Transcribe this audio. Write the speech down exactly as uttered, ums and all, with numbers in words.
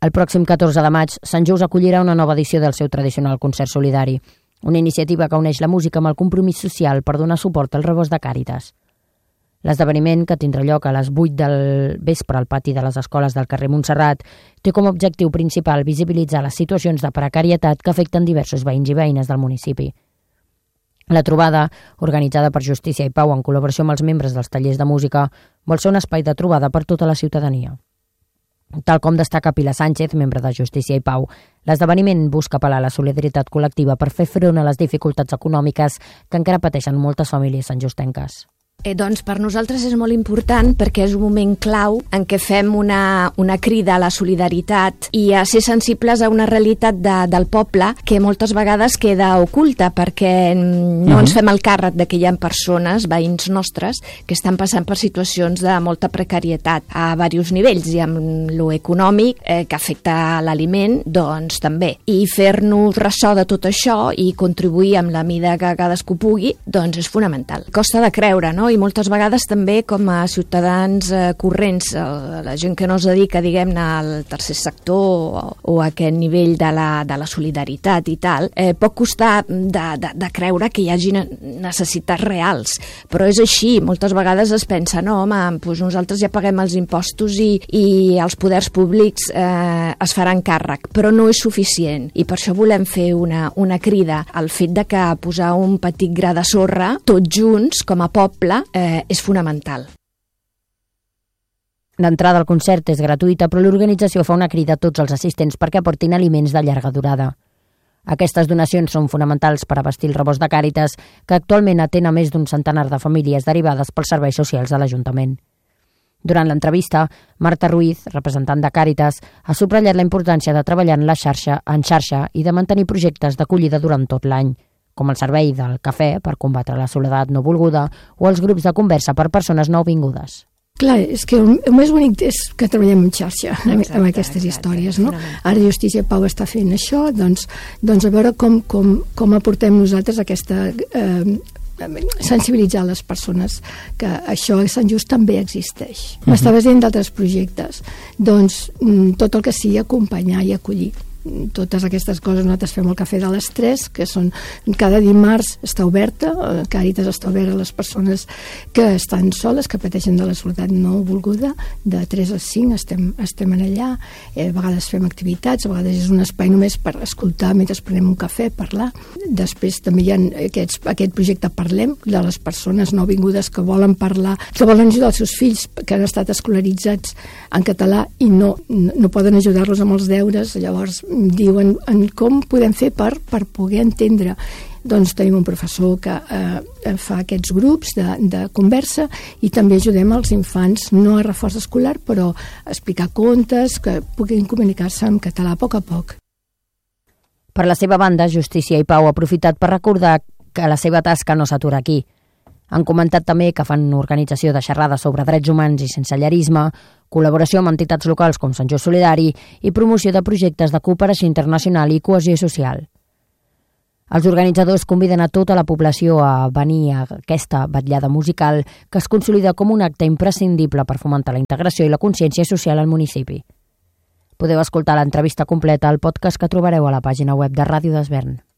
El pròxim catorze de maig, Sant Just acollirà una nova edició del seu tradicional concert solidari, una iniciativa que uneix la música amb el compromís social per donar suport al rebost de Càritas. L'esdeveniment, que tindrà lloc a les vuit del vespre al pati de les escoles del carrer Montserrat, té com a objectiu principal visibilitzar les situacions de precarietat que afecten diversos veïns i veïnes del municipi. La trobada, organitzada per Justícia i Pau en col·laboració amb els membres dels tallers de música, vol ser un espai de trobada per tota la ciutadania. Tal com destaca Pilar Sánchez, membre de Justícia i Pau, l'esdeveniment busca apel·lar a la solidaritat col·lectiva per fer front a les dificultats econòmiques que encara pateixen moltes famílies santjustenques. Eh, doncs per nosaltres és molt important perquè és un moment clau en què fem una, una crida a la solidaritat i a ser sensibles a una realitat de, del poble que moltes vegades queda oculta perquè no ens fem el càrrec de que hi ha persones, veïns nostres, que estan passant per situacions de molta precarietat a diversos nivells i amb lo econòmic eh, que afecta l'aliment, doncs també. I fer-nos ressò de tot això i contribuir amb la mida que cadascú pugui, doncs és fonamental. Costa de creure, no? I moltes vegades també com a ciutadans eh, corrents, eh, la gent que no es dedica, diguem-ne, al tercer sector o, o a aquest nivell de la, de la solidaritat i tal, eh, pot costar de, de, de creure que hi hagi necessitats reals, però és així. Moltes vegades es pensa, no, home, doncs nosaltres ja paguem els impostos i, i els poders públics eh, es faran càrrec, però no és suficient i per això volem fer una, una crida al fet de que posar un petit gra de sorra tots junts com a poble Eh, és fonamental. L'entrada al concert és gratuïta, però l'organització fa una crida a tots els assistents perquè aportin aliments de llarga durada. Aquestes donacions són fonamentals per abastir el rebost de Càritas, que actualment atén a més d'un centenar de famílies derivades pels serveis socials de l'Ajuntament. Durant l'entrevista, Marta Ruiz, representant de Càritas, ha subratllat la importància de treballar en la xarxa, en xarxa i de mantenir projectes d'acollida durant tot l'any, com el servei del cafè per combatre la soledat no volguda o els grups de conversa per persones nouvingudes. Clar, és que el, el més bonic és que treballem en xarxa, exacte, amb aquestes exacte, històries, no? Ara Justícia Pau està fent això, doncs, doncs a veure com, com, com aportem nosaltres aquesta... Eh, sensibilitzar les persones que això a Sant Just també existeix. Uh-huh. M'estaves dient d'altres projectes, doncs tot el que sigui acompanyar i acollir totes aquestes coses. Nosaltres fem el cafè de les tres, que són cada dimarts està oberta, Càritas està oberta a les persones que estan soles, que pateixen de la soledat no volguda, de tres a cinc estem, estem allà, eh, a vegades fem activitats, a vegades és un espai només per escoltar mentre prenem un cafè, parlar. Després també hi ha aquests, aquest projecte Parlem, de les persones nouvingudes que volen parlar, que volen ajudar els seus fills que han estat escolaritzats en català i no, no poden ajudar-los amb els deures, llavors diuen en com podem fer per, per poder entendre. Doncs tenim un professor que eh, fa aquests grups de, de conversa i també ajudem els infants no a reforç escolar, però a explicar contes, que puguin comunicar-se en català a poc a poc. Per la seva banda, Justícia i Pau ha aprofitat per recordar que la seva tasca no s'atura aquí. Han comentat també que fan organització de xerrades sobre drets humans i sensellarisme, col·laboració amb entitats locals com Sant Just Solidari i promoció de projectes de cooperació internacional i cohesió social. Els organitzadors conviden a tota la població a venir a aquesta vetllada musical que es consolida com un acte imprescindible per fomentar la integració i la consciència social al municipi. Podeu escoltar l'entrevista completa al podcast que trobareu a la pàgina web de Ràdio d'Esvern.